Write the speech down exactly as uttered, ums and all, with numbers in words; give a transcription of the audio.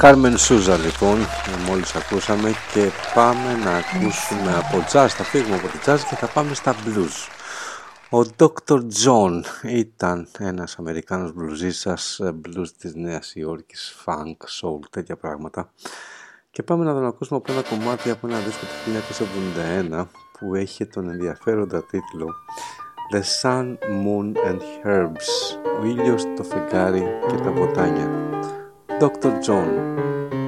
Carmen Souza λοιπόν, μόλις ακούσαμε, και πάμε να ακούσουμε από jazz, θα φύγουμε από τη jazz και θα πάμε στα blues. Ο ντόκτορ John ήταν ένας Αμερικάνος μπλουζίστας, blues της Νέας Υόρκης, funk, soul, τέτοια πράγματα. Και πάμε να τον ακούσουμε από ένα κομμάτι από ένα δίσκο του χίλια εννιακόσια εβδομήντα ένα που έχει τον ενδιαφέροντα τίτλο The Sun, Moon and Herbs, ο ήλιος, το φεγγάρι και τα βοτάνια. ντόκτορ John.